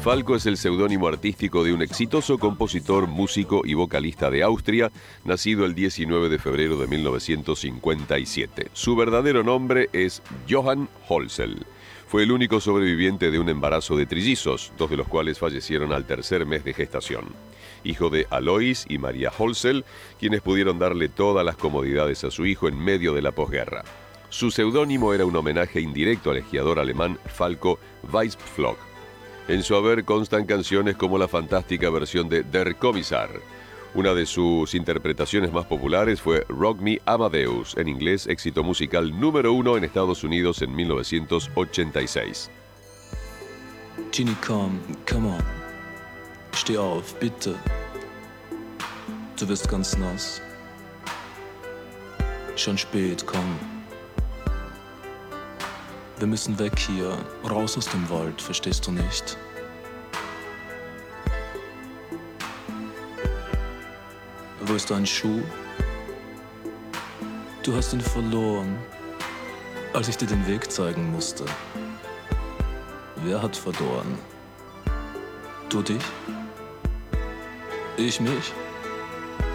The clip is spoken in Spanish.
Falco es el seudónimo artístico de un exitoso compositor, músico y vocalista de Austria, nacido el 19 de febrero de 1957. Su verdadero nombre es Johann Holzel. Fue el único sobreviviente de un embarazo de trillizos, dos de los cuales fallecieron al tercer mes de gestación. Hijo de Alois y María Holzel, quienes pudieron darle todas las comodidades a su hijo en medio de la posguerra. Su seudónimo era un homenaje indirecto al esquiador alemán Falco Weissflog. En su haber constan canciones como la fantástica versión de Der Kommissar. Una de sus interpretaciones más populares fue Rock Me Amadeus, en inglés éxito musical número 1 en Estados Unidos en 1986. Ginny, komm, come on. Steh auf, bitte. Du wirst ganz nass. Schon spät, komm. Wir müssen weg hier, raus aus dem Wald, verstehst du nicht? Wo ist dein Schuh? Du hast ihn verloren, als ich dir den Weg zeigen musste. Wer hat verloren? Du dich? Ich mich?